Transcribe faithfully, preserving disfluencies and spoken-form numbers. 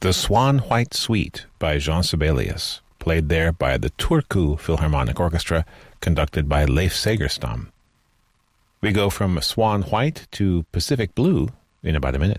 The Swan White Suite by Jean Sibelius, played there by the Turku Philharmonic Orchestra, conducted by Leif Segerstam. We go from Swan White to Pacific Blue in about a minute.